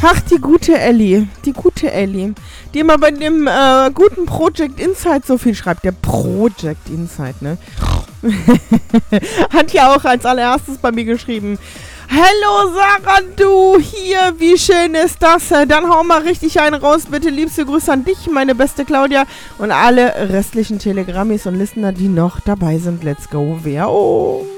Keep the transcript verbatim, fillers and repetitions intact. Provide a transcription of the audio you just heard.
Ach, die gute Ellie. Die gute Ellie. Die immer bei dem äh, guten Project Insight so viel schreibt. Der Project Insight, ne? Hat ja auch als allererstes bei mir geschrieben. Hallo Sarah, du hier, wie schön ist das? Dann hau mal richtig einen raus, bitte liebste Grüße an dich, meine beste Claudia und alle restlichen Telegrammis und Listener, die noch dabei sind. Let's go, wer? Oh.